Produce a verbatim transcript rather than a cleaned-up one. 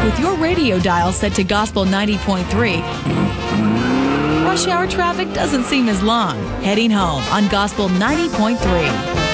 With your radio dial set to Gospel ninety point three, rush hour traffic doesn't seem as long. Heading home on Gospel ninety point three.